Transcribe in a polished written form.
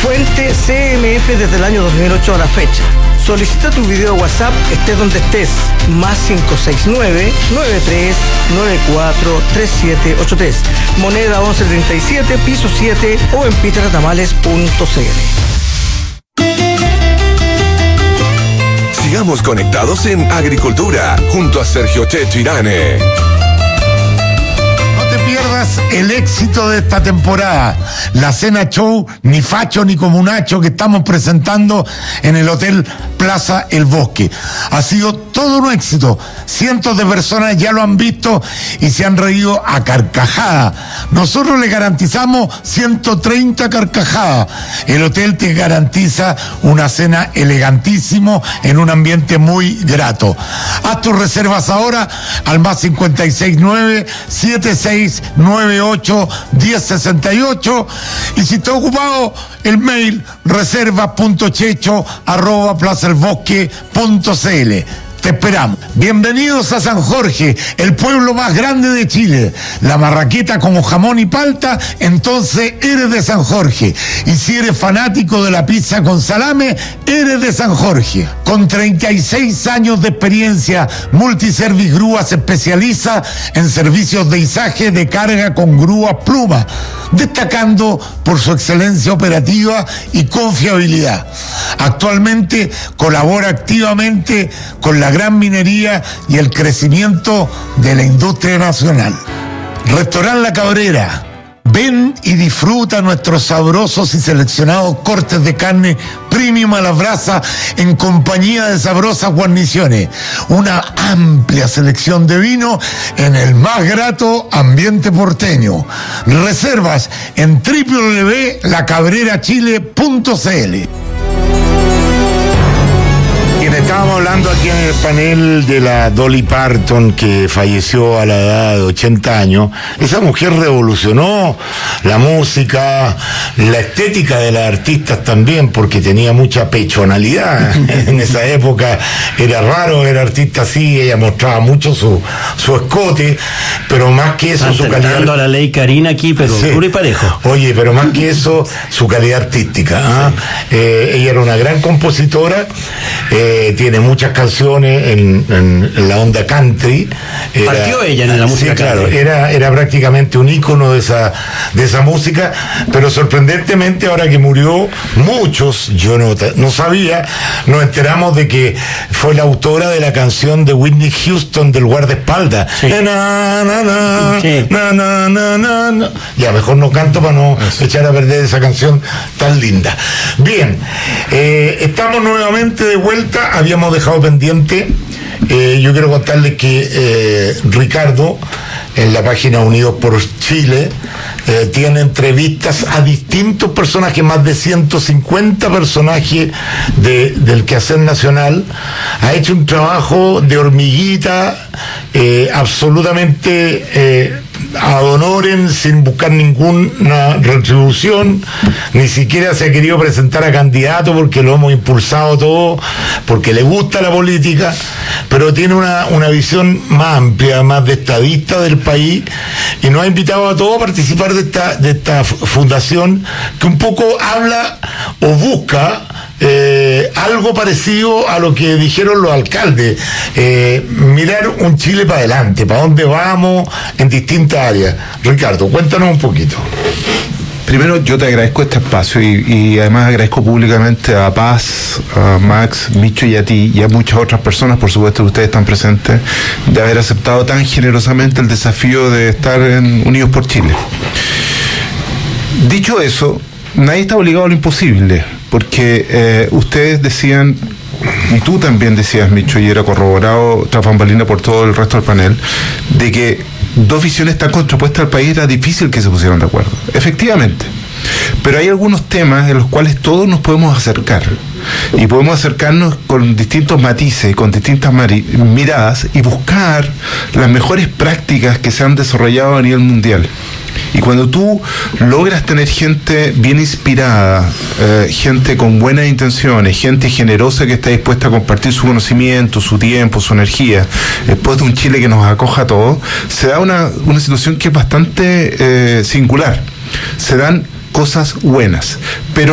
Fuente CMF desde el año 2008 a la fecha. Solicita tu video WhatsApp, estés donde estés. Más 569-9394-3783. Moneda 1137, piso 7 o en petertamales.cl. Sigamos conectados en Agricultura, junto a Sergio Checho Irane. No te pierdas el éxito de esta temporada. La cena show, ni facho ni comunacho, que estamos presentando en el Hotel Plaza El Bosque. Ha sido todo un éxito. Cientos de personas ya lo han visto y se han reído a carcajadas. Nosotros le garantizamos 130 carcajadas. El hotel te garantiza una cena elegantísimo en un ambiente muy grato. Haz tus reservas ahora al más 569-7698-1068, y si está ocupado, el mail reservas.checho@plazaelbosque.cl. Te esperamos. Bienvenidos a San Jorge, el pueblo más grande de Chile. La marraqueta como jamón y palta, entonces eres de San Jorge. Y si eres fanático de la pizza con salame, eres de San Jorge. Con 36 años de experiencia, Multiservice Grúa se especializa en servicios de izaje de carga con grúas Pluma, destacando por su excelencia operativa y confiabilidad. Actualmente colabora activamente con la gran minería y el crecimiento de la industria nacional. Restaurant La Cabrera. Ven y disfruta nuestros sabrosos y seleccionados cortes de carne premium a la brasa en compañía de sabrosas guarniciones. Una amplia selección de vino en el más grato ambiente porteño. Reservas en www.lacabrerachile.cl. Estábamos hablando aquí en el panel de la Dolly Parton, que falleció a la edad de 80 años. Esa mujer revolucionó la música, la estética de las artistas también, porque tenía mucha pechonalidad. En esa época era raro ver artistas así. Ella mostraba mucho su escote, pero más que eso, su calidad. A la ley Karina aquí, pero sí, duro y parejo. Oye, pero más que eso, su calidad artística. ¿Ah? Sí. Ella era una gran compositora. Tiene muchas canciones en la onda country. Partió ella en la música. Sí, claro, era prácticamente un ícono de esa música, pero sorprendentemente, ahora que murió, muchos, yo no sabía, nos enteramos de que fue la autora de la canción de Whitney Houston del guardaespaldas. Sí. Sí. Ya, mejor no canto para no echar a perder esa canción tan linda. Bien, estamos nuevamente de vuelta. Habíamos dejado pendiente, yo quiero contarles que Ricardo, en la página Unidos por Chile, tiene entrevistas a distintos personajes, más de 150 personajes del quehacer nacional. Ha hecho un trabajo de hormiguita, absolutamente ad honorem, sin buscar ninguna retribución. Ni siquiera se ha querido presentar a candidato, porque lo hemos impulsado todo, porque le gusta la política, pero tiene una visión más amplia, más de estadista del país, y nos ha invitado a todos a participar de esta fundación, que un poco habla o busca algo parecido a lo que dijeron los alcaldes, mirar un Chile para adelante, para dónde vamos en distintas áreas. Ricardo, cuéntanos un poquito. Primero, yo te agradezco este espacio y además agradezco públicamente a Paz, a Max, Micho y a ti y a muchas otras personas, por supuesto que ustedes están presentes, de haber aceptado tan generosamente el desafío de estar en Unidos por Chile. Dicho eso, nadie está obligado a lo imposible, porque ustedes decían, y tú también decías, Micho, y era corroborado tras bambalina por todo el resto del panel, de que dos visiones tan contrapuestas al país era difícil que se pusieran de acuerdo. Efectivamente. Pero hay algunos temas en los cuales todos nos podemos acercar. Y podemos acercarnos con distintos matices, con distintas miradas, y buscar las mejores prácticas que se han desarrollado a nivel mundial. Y cuando tú logras tener gente bien inspirada, gente con buenas intenciones, gente generosa que está dispuesta a compartir su conocimiento, su tiempo, su energía, después de un Chile que nos acoja a todos, se da una situación que es bastante singular. Se dan cosas buenas, pero